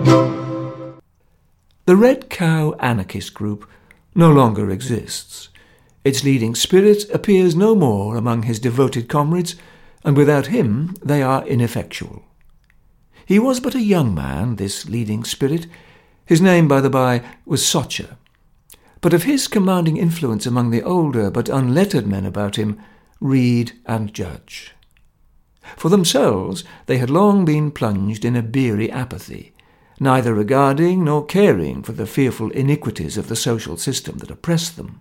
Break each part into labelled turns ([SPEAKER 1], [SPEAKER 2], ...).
[SPEAKER 1] The Red Cow anarchist group no longer exists. Its leading spirit appears no more among his devoted comrades, and without him they are ineffectual. He was but a young man, this leading spirit. His name, by the by, was Socher. But of his commanding influence among the older but unlettered men about him, read and judge. For themselves, they had long been plunged in a beery apathy, neither regarding nor caring for the fearful iniquities of the social system that oppressed them.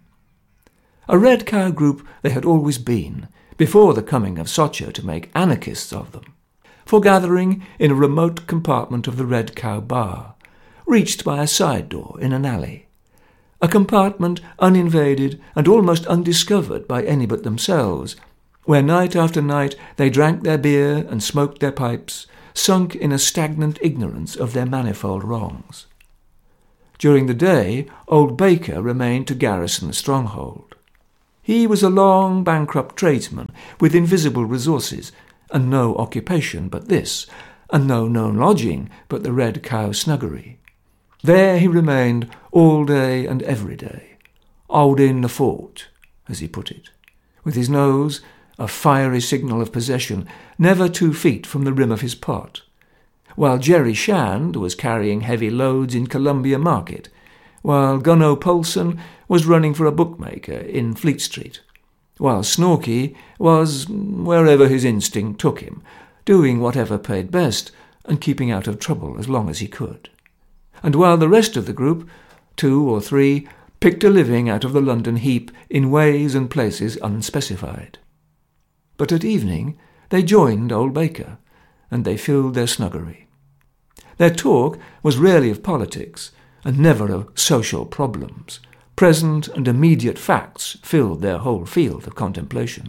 [SPEAKER 1] A Red Cow group they had always been, before the coming of Socher to make anarchists of them, foregathering in a remote compartment of the Red Cow bar, reached by a side door in an alley, a compartment uninvaded and almost undiscovered by any but themselves, where night after night they drank their beer and smoked their pipes, sunk in a stagnant ignorance of their manifold wrongs. During the day, old Baker remained to garrison the stronghold. He was a long bankrupt tradesman with invisible resources, and no occupation but this, and no known lodging but the Red Cow snuggery. There he remained all day and every day, "holding the fort," as he put it, with his nose, a fiery signal of possession, never 2 feet from the rim of his pot, while Jerry Shand was carrying heavy loads in Columbia Market, while Gunno Polson was running for a bookmaker in Fleet Street, while Snorky was wherever his instinct took him, doing whatever paid best and keeping out of trouble as long as he could, and while the rest of the group, 2 or 3, picked a living out of the London heap in ways and places unspecified. But at evening they joined old Baker, and they filled their snuggery. Their talk was rarely of politics, and never of social problems. Present and immediate facts filled their whole field of contemplation.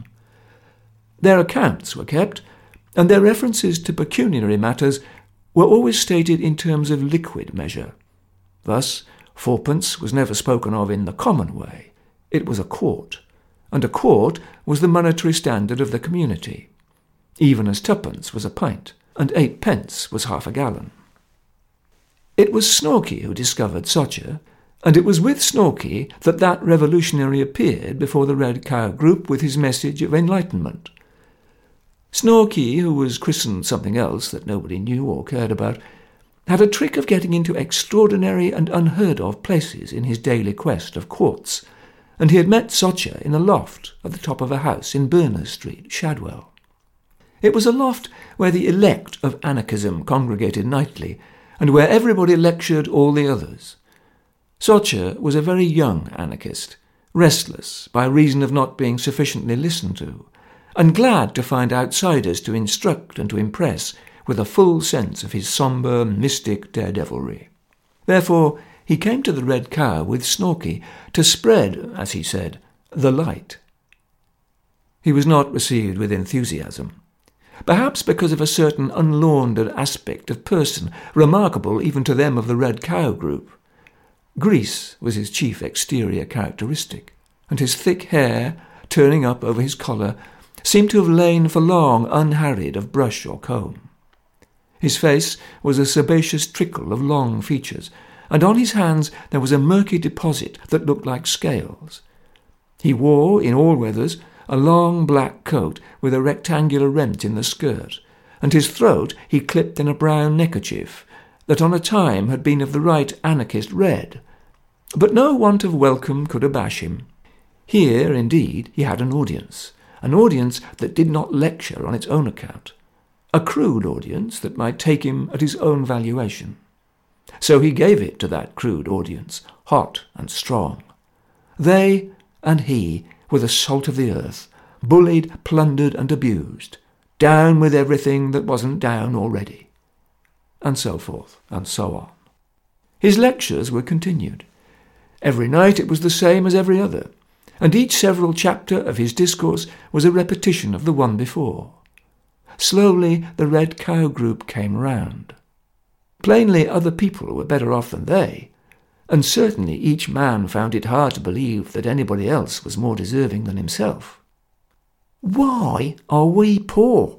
[SPEAKER 1] Their accounts were kept, and their references to pecuniary matters were always stated in terms of liquid measure. Thus, 4pence was never spoken of in the common way. It was a quart, and a quart was the monetary standard of the community, even as 2pence was a pint, and 8pence was half a gallon. It was Snorky who discovered Socher, and it was with Snorky that revolutionary appeared before the Red Cow group with his message of enlightenment. Snorky, who was christened something else that nobody knew or cared about, had a trick of getting into extraordinary and unheard-of places in his daily quest of quartz, and he had met Socher in a loft at the top of a house in Berners Street, Shadwell. It was a loft where the elect of anarchism congregated nightly, and where everybody lectured all the others. Socher was a very young anarchist, restless by reason of not being sufficiently listened to, and glad to find outsiders to instruct and to impress with a full sense of his sombre, mystic daredevilry. Therefore, he came to the Red Cow with Snorky to spread, as he said, the light. He was not received with enthusiasm, perhaps because of a certain unlaundered aspect of person, remarkable even to them of the Red Cow group. Grease was his chief exterior characteristic, and his thick hair, turning up over his collar, seemed to have lain for long unharried of brush or comb. His face was a sebaceous trickle of long features, and on his hands there was a murky deposit that looked like scales. He wore, in all weathers, a long black coat with a rectangular rent in the skirt, and his throat he clipped in a brown neckerchief that on a time had been of the right anarchist red. But no want of welcome could abash him. Here, indeed, he had an audience that did not lecture on its own account, a crude audience that might take him at his own valuation. So he gave it to that crude audience, hot and strong. They and he were the salt of the earth, bullied, plundered and abused, down with everything that wasn't down already, and so forth and so on. His lectures were continued. Every night it was the same as every other, and each several chapter of his discourse was a repetition of the one before. Slowly the Red Cow group came round. Plainly other people were better off than they, and certainly each man found it hard to believe that anybody else was more deserving than himself. "Why are we poor?"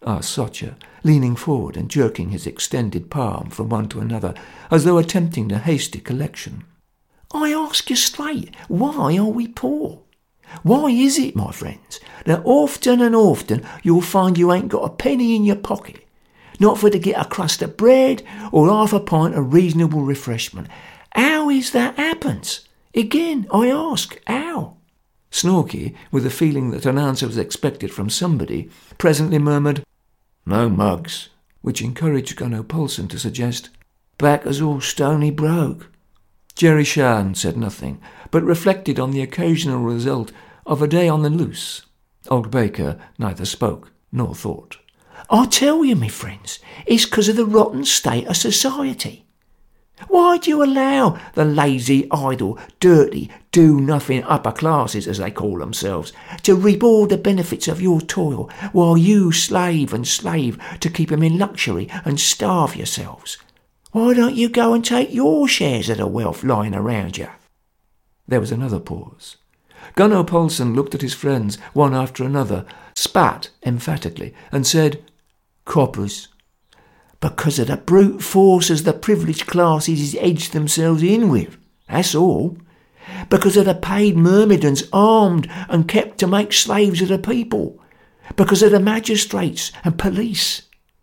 [SPEAKER 1] asked Sotcher, leaning forward and jerking his extended palm from one to another, as though attempting a hasty collection. I ask you straight, why are we poor? Why is it, my friends, that often and often you'll find you ain't got a penny in your pocket, not for to get a crust of bread or half a pint of reasonable refreshment? How is that happens? Again, I ask, how? Snorky, with a feeling that an answer was expected from somebody, presently murmured, No mugs, which encouraged Gunnar Poulsen to suggest, Back as all stony broke. Jerry Shand said nothing, but reflected on the occasional result of a day on the loose. Old Baker neither spoke nor thought. I tell you, me friends, it's 'cause of the rotten state of society. Why do you allow the lazy, idle, dirty, do-nothing upper classes, as they call themselves, to reap all the benefits of your toil, while you slave to keep them in luxury and starve yourselves? Why don't you go and take your shares of the wealth lying around you? There was another pause. Gunnar Poulsen looked at his friends, one after another, spat emphatically, and said, Coppers. Because of the brute forces the privileged classes edged themselves in with, that's all. Because of the paid myrmidons armed and kept to make slaves of the people. Because of the magistrates and police.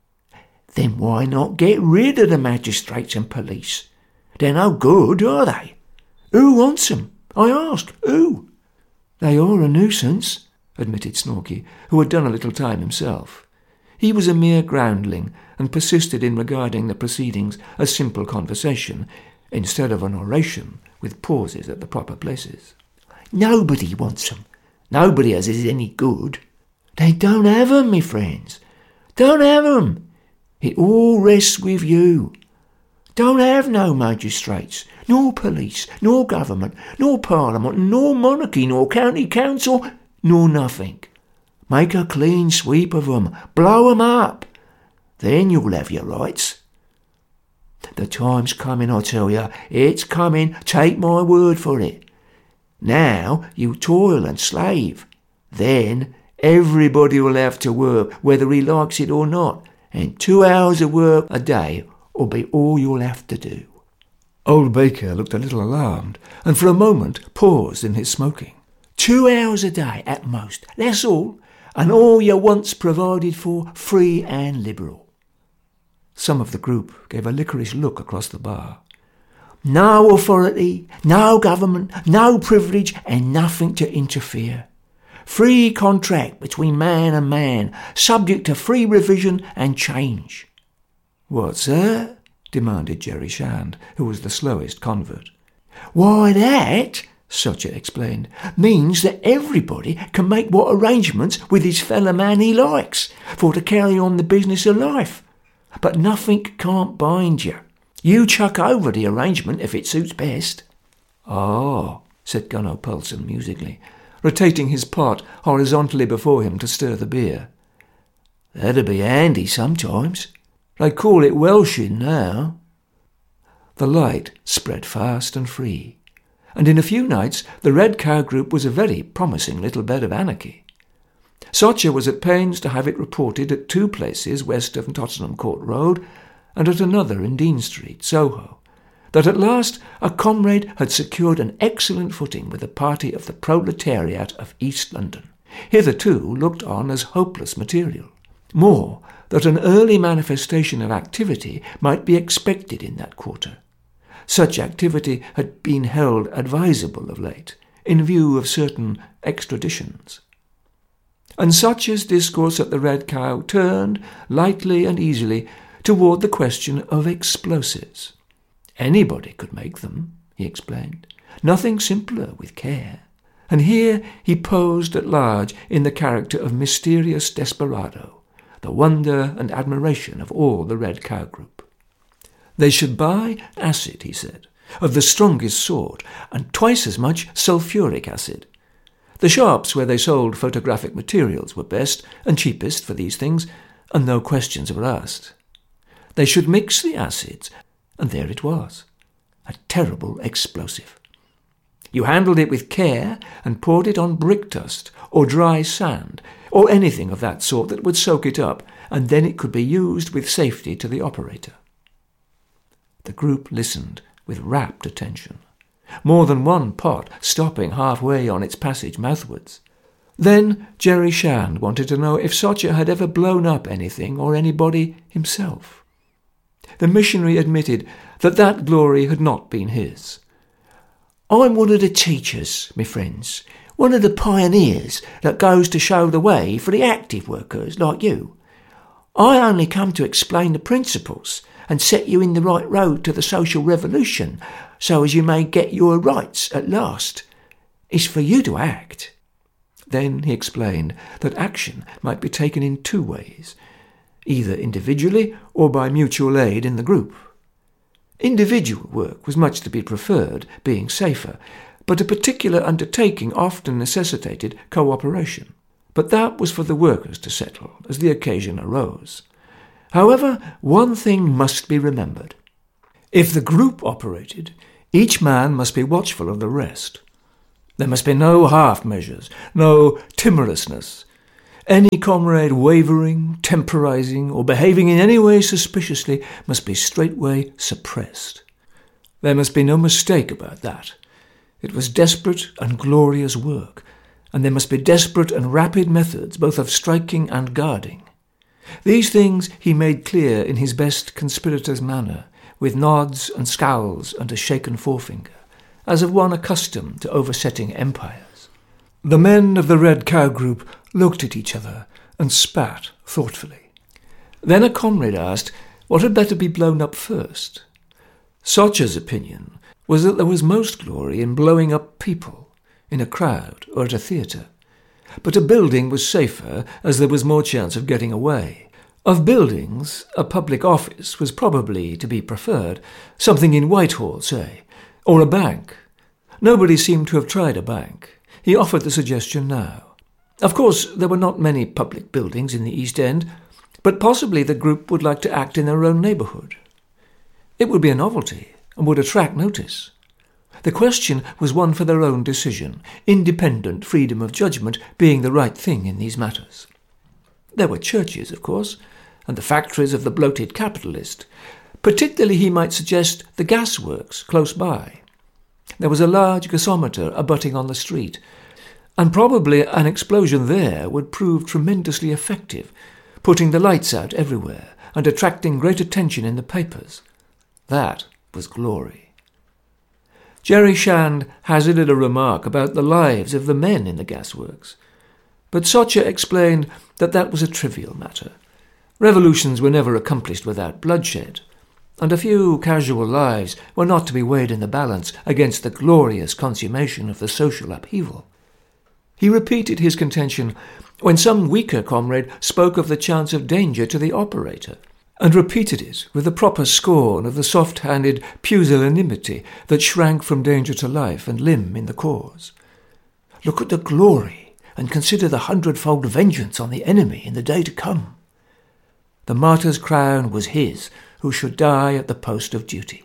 [SPEAKER 1] Then why not get rid of the magistrates and police? They're no good, are they? Who wants them? I ask, who? They are a nuisance, admitted Snorky, who had done a little time himself. He was a mere groundling, and persisted in regarding the proceedings as simple conversation, instead of an oration with pauses at the proper places. Nobody wants them. Nobody as is any good. They don't have 'em, me friends. Don't have 'em. It all rests with you. Don't have no magistrates, nor police, nor government, nor parliament, nor monarchy, nor county council, nor nothing. Make a clean sweep of 'em. Blow 'em up. Then you'll have your rights. The time's coming, I tell you. It's coming. Take my word for it. Now you toil and slave. Then everybody will have to work, whether he likes it or not, and 2 hours of work a day will be all you'll have to do. Old Baker looked a little alarmed, and for a moment paused in his smoking. 2 hours a day at most, that's all, and all your wants provided for, free and liberal. Some of the group gave a licorice look across the bar. No authority, no government, no privilege, and nothing to interfere. Free contract between man and man, subject to free revision and change. What's that? Demanded Jerry Shand, who was the slowest convert. Why, that, Sotcher explained, means that everybody can make what arrangements with his fellow man he likes for to carry on the business of life. But nothing can't bind you. You chuck over the arrangement if it suits best. Oh, said Gunnar Poulsen musically, rotating his pot horizontally before him to stir the beer. That'd be handy sometimes. They call it Welshing now. The light spread fast and free, and in a few nights the Red Cow Group was a very promising little bed of anarchy. Sotcher was at pains to have it reported at 2 places west of Tottenham Court Road, and at another in Dean Street, Soho, that at last a comrade had secured an excellent footing with a party of the proletariat of East London, hitherto looked on as hopeless material. More, that an early manifestation of activity might be expected in that quarter. Such activity had been held advisable of late, in view of certain extraditions. And Sotcher's discourse at the Red Cow turned, lightly and easily, toward the question of explosives. Anybody could make them, he explained. Nothing simpler with care. And here he posed at large in the character of mysterious desperado, the wonder and admiration of all the Red Cow Group. They should buy acid, he said, of the strongest sort, and twice as much sulphuric acid. The shops where they sold photographic materials were best and cheapest for these things, and no questions were asked. They should mix the acids, and there it was, a terrible explosive. You handled it with care and poured it on brick dust or dry sand or anything of that sort that would soak it up, and then it could be used with safety to the operator. The group listened with rapt attention, more than one pot stopping halfway on its passage mouthwards. Then Jerry Shand wanted to know if Sotcher had ever blown up anything or anybody himself. The missionary admitted that glory had not been his. "I'm one of the teachers, me friends, one of the pioneers that goes to show the way for the active workers like you. I only come to explain the principles and set you in the right road to the social revolution so as you may get your rights at last. It's for you to act." Then he explained that action might be taken in two ways, either individually or by mutual aid in the group. Individual work was much to be preferred, being safer, but a particular undertaking often necessitated cooperation. But that was for the workers to settle as the occasion arose. However, one thing must be remembered. If the group operated, each man must be watchful of the rest. There must be no half measures, no timorousness. Any comrade wavering, temporizing, or behaving in any way suspiciously must be straightway suppressed. There must be no mistake about that. It was desperate and glorious work, and there must be desperate and rapid methods both of striking and guarding. These things he made clear in his best conspirator's manner, with nods and scowls and a shaken forefinger, as of one accustomed to oversetting empires. The men of the Red Cow group looked at each other and spat thoughtfully. Then a comrade asked what had better be blown up first. Sotcher's opinion was that there was most glory in blowing up people, in a crowd or at a theatre. But a building was safer, as there was more chance of getting away. Of buildings, a public office was probably to be preferred, something in Whitehall, say, or a bank. Nobody seemed to have tried a bank. He offered the suggestion now. Of course, there were not many public buildings in the East End, but possibly the group would like to act in their own neighbourhood. It would be a novelty and would attract notice. The question was one for their own decision, independent freedom of judgment being the right thing in these matters. There were churches, of course, and the factories of the bloated capitalist. Particularly he might suggest the gasworks close by. There was a large gasometer abutting on the street, and probably an explosion there would prove tremendously effective, putting the lights out everywhere and attracting great attention in the papers. That was glory. Jerry Shand hazarded a remark about the lives of the men in the gasworks, but Sotcher explained that that was a trivial matter. Revolutions were never accomplished without bloodshed, and a few casual lives were not to be weighed in the balance against the glorious consummation of the social upheaval. He repeated his contention when some weaker comrade spoke of the chance of danger to the operator, and repeated it with the proper scorn of the soft-handed pusillanimity that shrank from danger to life and limb in the cause. Look at the glory, and consider the hundredfold vengeance on the enemy in the day to come. The martyr's crown was his, who should die at the post of duty.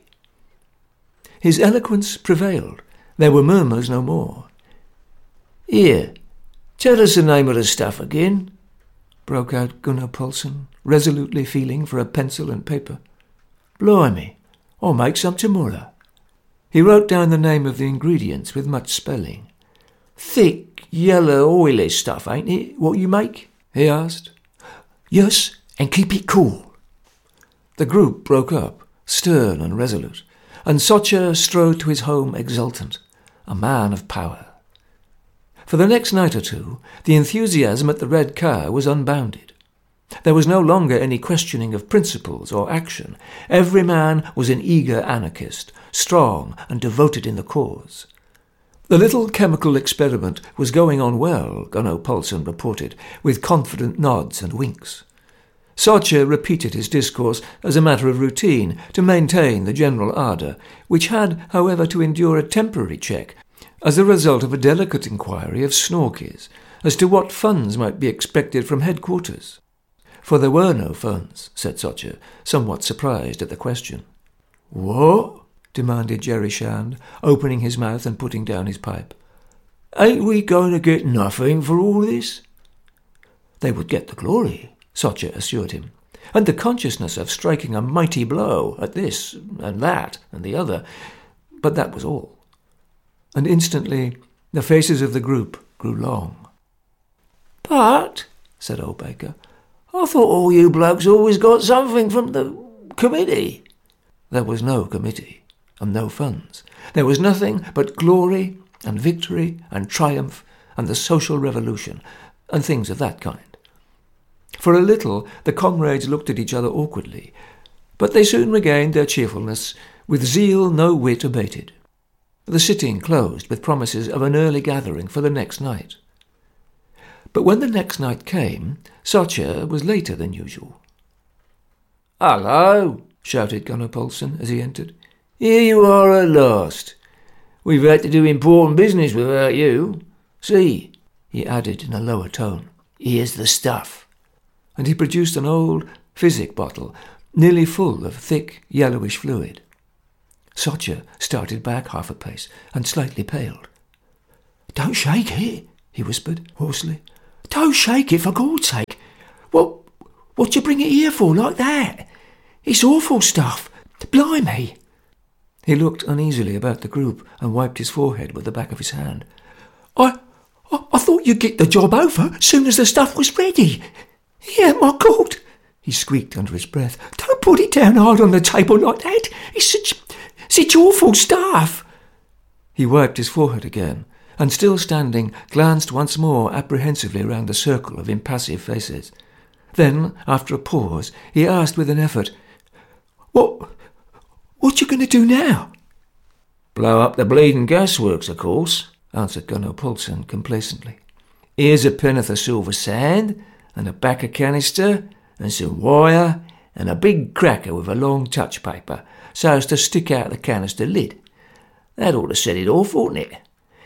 [SPEAKER 1] His eloquence prevailed. There were murmurs no more. "Here, tell us the name of the stuff again," broke out Gunnar Poulsen, resolutely feeling for a pencil and paper. "Blimey, I'll make some tomorrow." He wrote down the name of the ingredients with much spelling. "Thick, yellow, oily stuff, ain't it, what you make?" he asked. "Yes, and keep it cool." The group broke up, stern and resolute, and Sotcher strode to his home exultant, a man of power. For the next night or two, the enthusiasm at the Red Cow was unbounded. There was no longer any questioning of principles or action. Every man was an eager anarchist, strong and devoted in the cause. The little chemical experiment was going on well, Gunnar Poulsen reported, with confident nods and winks. Sotcher repeated his discourse as a matter of routine to maintain the general ardour, which had, however, to endure a temporary check as a result of a delicate inquiry of Snorkey's as to what funds might be expected from headquarters. For there were no funds, said Sotcher, somewhat surprised at the question. "What? demanded Jerry Shand, opening his mouth and putting down his pipe. "Ain't we going to get nothing for all this?" "They would get the glory," Sotcher assured him, "and the consciousness of striking a mighty blow at this and that and the other, but that was all." And instantly the faces of the group grew long. "But," said old Baker, "I thought all you blokes always got something from the committee." There was no committee, and no funds. There was nothing but glory and victory and triumph and the social revolution and things of that kind. For a little the comrades looked at each other awkwardly, but they soon regained their cheerfulness, with zeal no whit abated. The sitting closed with promises of an early gathering for the next night. But when the next night came, Sotcher was later than usual. "Hello!" shouted Gunnar Poulsen as he entered. "Here you are at last. We've had to do important business without you. See," he added in a lower tone, "here's the stuff." And he produced an old physic bottle, nearly full of thick, yellowish fluid. Sotcher started back half a pace and slightly paled. "Don't shake it," he whispered hoarsely. "Don't shake it, for God's sake. What you bring it here for like that? It's awful stuff. Blimey!" He looked uneasily about the group and wiped his forehead with the back of his hand. I thought you'd get the job over soon as the stuff was ready. Here, my God," he squeaked under his breath. "Don't put it down hard on the table like that. It's such awful stuff." He wiped his forehead again, and still standing, glanced once more apprehensively round the circle of impassive faces. Then, after a pause, he asked with an effort, What you going to do now?" "Blow up the bleeding gasworks, of course," answered Gunnar Poulsen complacently. "Here's a penn'orth of silver sand, and a backer canister, and some wire, and a big cracker with a long touch paper, so as to stick out the canister lid. That ought to set it off, oughtn't it?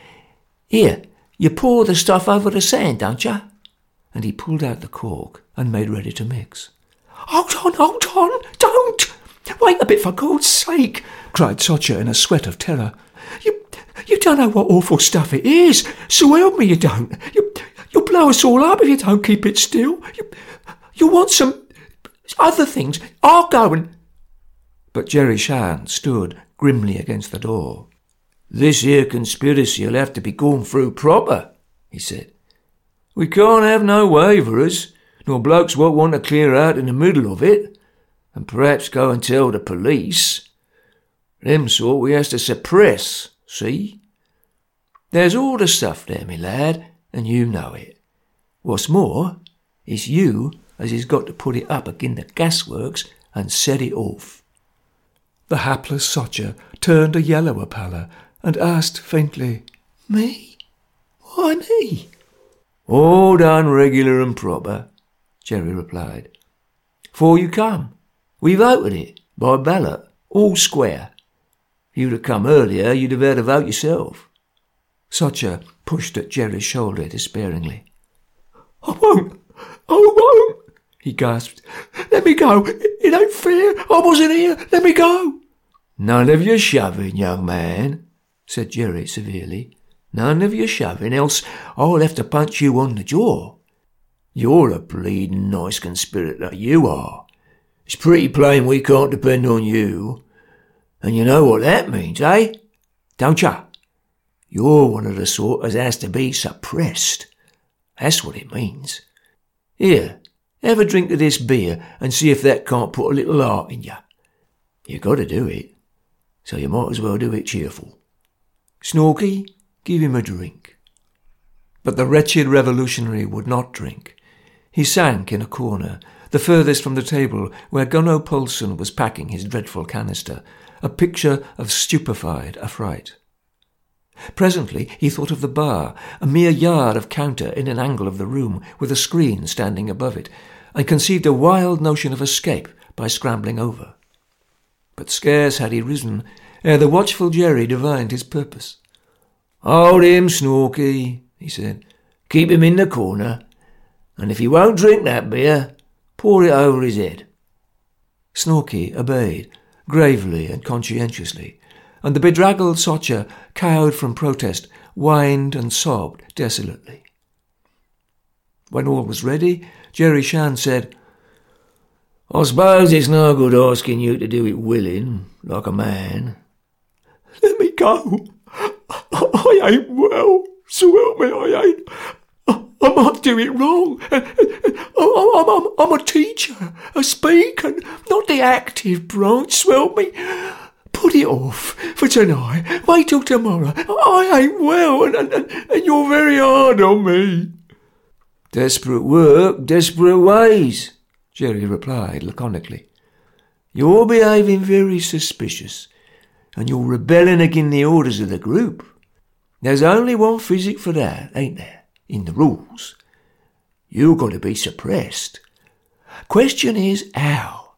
[SPEAKER 1] Here, you pour the stuff over the sand, don't you?" And he pulled out the cork and made ready to mix. Hold on, don't! Wait a bit, for God's sake," cried Sotcher in a sweat of terror. You don't know what awful stuff it is, so help me you don't. You'll blow us all up if you don't keep it still. You want some other things. I'll go and... But Jerry Shand stood grimly against the door. "This here conspiracy'll have to be gone through proper," he said. "We can't have no waverers, nor blokes what want to clear out in the middle of it, and perhaps go and tell the police. Them sort we has to suppress, see? There's all the stuff there, me lad, and you know it. What's more, it's you as has got to put it up agin the gasworks and set it off." The hapless Sotcher turned a yellower pallor and asked faintly, "Me? Why me?" "All done regular and proper," Jerry replied. "'Fore you come. We voted it, by ballot, all square. If you'd have come earlier, you'd have had a vote yourself." Sotcher pushed at Jerry's shoulder despairingly. I won't, he gasped. "Let me go. It ain't fair. I wasn't here. Let me go." "None of your shoving, young man," said Jerry severely. "None of your shoving, else I'll have to punch you on the jaw. You're a bleeding nice conspirator, you are. It's pretty plain we can't depend on you. And you know what that means, eh? Don't ya? You're one of the sort as has to be suppressed. That's what it means. Here, have a drink of this beer and see if that can't put a little heart in you. You got to do it, so you might as well do it cheerful. Snorky, give him a drink." But the wretched revolutionary would not drink. He sank in a corner, the furthest from the table where Gunnar Poulsen was packing his dreadful canister, a picture of stupefied affright. Presently he thought of the bar, a mere yard of counter in an angle of the room, with a screen standing above it, and conceived a wild notion of escape by scrambling over. But scarce had he risen, ere the watchful Jerry divined his purpose. "Hold him, Snorky," he said. "Keep him in the corner, and if he won't drink that beer, pour it over his head." Snorky obeyed, gravely and conscientiously, and the bedraggled Sotcher, cowed from protest, whined and sobbed desolately. When all was ready, Jerry Shan said, "I suppose it's no good asking you to do it willing, like a man."
[SPEAKER 2] "Let me go. I ain't well. So help me, I ain't. I might do it wrong. I'm a teacher, a speaker, not the active branch. So help me. Put it off for tonight. Wait till tomorrow. I ain't well, and you're very hard on me."
[SPEAKER 1] "Desperate work, desperate ways," Jerry replied laconically. "You're behaving very suspicious, and you're rebelling against the orders of the group. There's only one physic for that, ain't there, in the rules? You've got to be suppressed. Question is, how?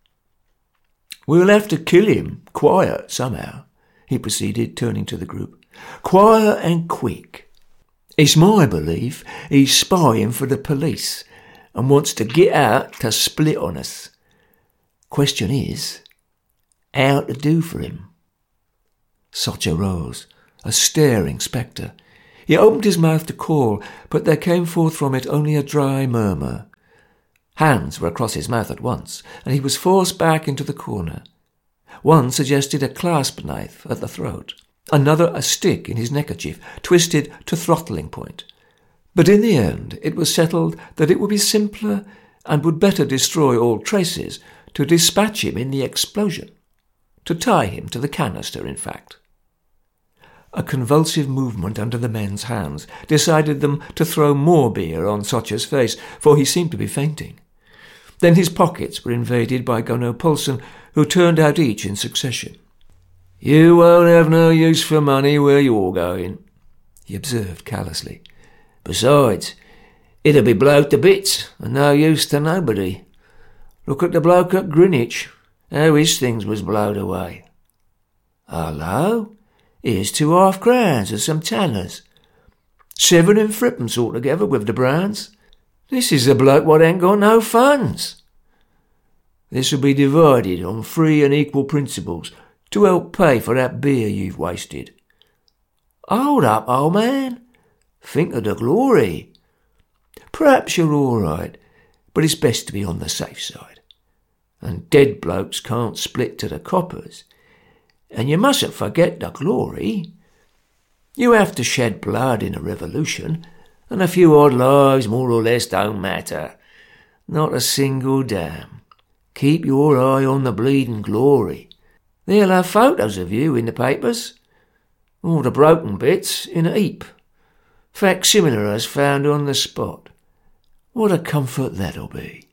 [SPEAKER 1] We'll have to kill him, quiet, somehow," he proceeded, turning to the group. "Quiet and quick. It's my belief he's spying for the police and wants to get out to split on us. Question is, how to do for him?" Sotcher rose, a staring spectre. He opened his mouth to call, but there came forth from it only a dry murmur. Hands were across his mouth at once, and he was forced back into the corner. One suggested a clasp knife at the throat, another a stick in his neckerchief, twisted to throttling point. But in the end it was settled that it would be simpler and would better destroy all traces to dispatch him in the explosion, to tie him to the canister, in fact. A convulsive movement under the men's hands decided them to throw more beer on Sotcher's face, for he seemed to be fainting. Then his pockets were invaded by Gunnar Poulsen, who turned out each in succession. "You won't have no use for money where you're going," he observed callously. "Besides, it'll be blowed to bits and no use to nobody. Look at the bloke at Greenwich, how his things was blowed away. Hullo, here's 2 half-crowns and some tanners. 7 and threepence altogether with the brands. This is a bloke what ain't got no funds. This'll be divided on free and equal principles to help pay for that beer you've wasted. Hold up, old man. Think of the glory. Perhaps you're all right, but it's best to be on the safe side. And dead blokes can't split to the coppers. And you mustn't forget the glory. You have to shed blood in a revolution, and a few odd lives more or less don't matter. Not a single damn. Keep your eye on the bleeding glory. They'll have photos of you in the papers. All the broken bits in a heap. Facsimilers found on the spot. What a comfort that'll be."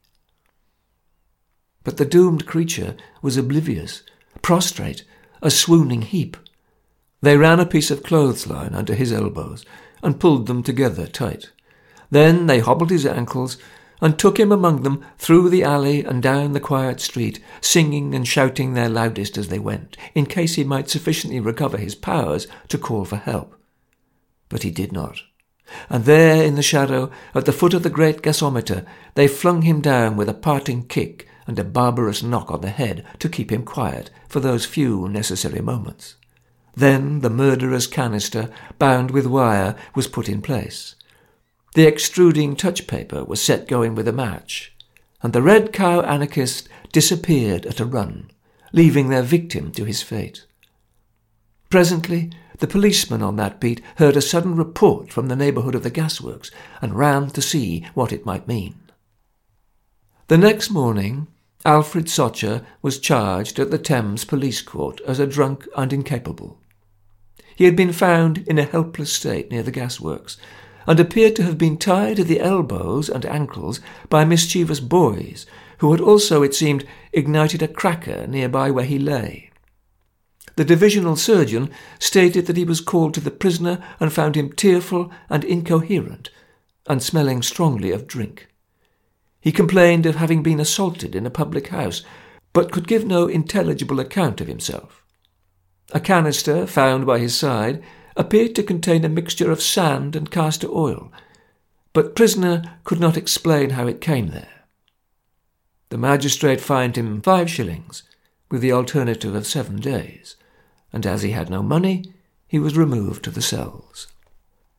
[SPEAKER 1] But the doomed creature was oblivious, prostrate, a swooning heap. They ran a piece of clothesline under his elbows and pulled them together tight. Then they hobbled his ankles and took him among them through the alley and down the quiet street, singing and shouting their loudest as they went, in case he might sufficiently recover his powers to call for help. But he did not. And there in the shadow, at the foot of the great gasometer, they flung him down with a parting kick and a barbarous knock on the head to keep him quiet for those few necessary moments. Then the murderous canister, bound with wire, was put in place. The extruding touch paper was set going with a match, and the Red Cow anarchist disappeared at a run, leaving their victim to his fate. Presently, the policeman on that beat heard a sudden report from the neighbourhood of the gasworks and ran to see what it might mean. The next morning, Alfred Sotcher was charged at the Thames Police Court as a drunk and incapable. He had been found in a helpless state near the gasworks, and appeared to have been tied at the elbows and ankles by mischievous boys, who had also, it seemed, ignited a cracker nearby where he lay. The divisional surgeon stated that he was called to the prisoner and found him tearful and incoherent, and smelling strongly of drink. He complained of having been assaulted in a public house, but could give no intelligible account of himself. A canister found by his side appeared to contain a mixture of sand and castor oil, but prisoner could not explain how it came there. The magistrate fined him 5 shillings, with the alternative of 7 days, and as he had no money, he was removed to the cells.